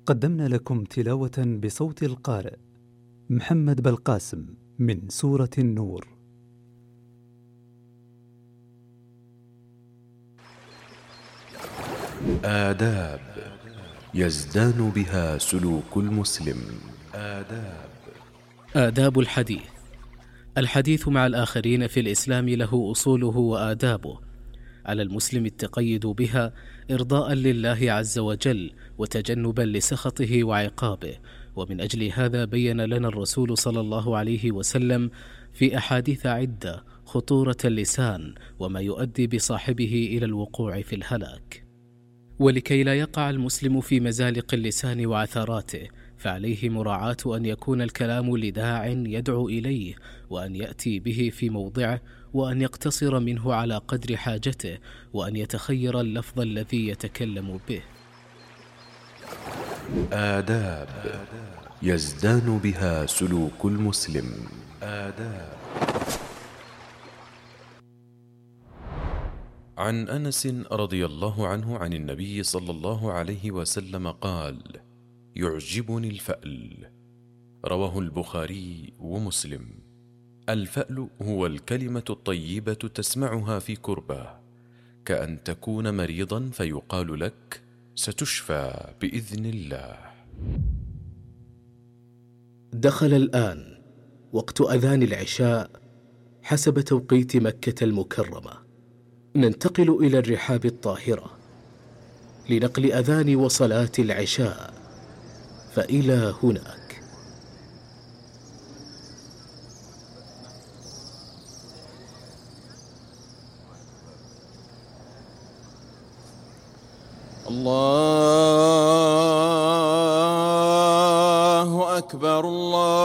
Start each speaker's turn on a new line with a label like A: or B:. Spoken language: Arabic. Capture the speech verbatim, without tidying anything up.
A: قدمنا لكم تلاوة بصوت القارئ محمد بلقاسم من سورة النور.
B: آداب يزدان بها سلوك المسلم. آداب
C: آداب الحديث. الحديث مع الآخرين في الإسلام له أصوله وآدابه، على المسلم التقيد بها إرضاء لله عز وجل وتجنبا لسخطه وعقابه. ومن أجل هذا بين لنا الرسول صلى الله عليه وسلم في أحاديث عدة خطورة اللسان وما يؤدي بصاحبه إلى الوقوع في الهلاك. ولكي لا يقع المسلم في مزالق اللسان وعثراته، فعليه مراعاة أن يكون الكلام لداع يدعو إليه، وأن يأتي به في موضعه، وأن يقتصر منه على قدر حاجته، وأن يتخير اللفظ الذي يتكلم به.
B: آداب يزدان بها سلوك المسلم. آداب. عن أنس رضي الله عنه عن النبي صلى الله عليه وسلم قال: يعجبني الفأل. رواه البخاري ومسلم. الفأل هو الكلمة الطيبة تسمعها في كربة، كأن تكون مريضا فيقال لك ستشفى بإذن الله.
C: دخل الآن وقت أذان العشاء حسب توقيت مكة المكرمة. ننتقل إلى الرحاب الطاهرة لنقل أذان وصلاة العشاء، فإلى هناك.
D: الله أكبر الله